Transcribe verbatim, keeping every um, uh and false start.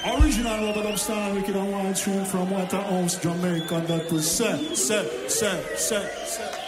Original Robert Upstar, Wicked and Wild tune from Waterhouse, Jamaica. That was set, set, set, set, set.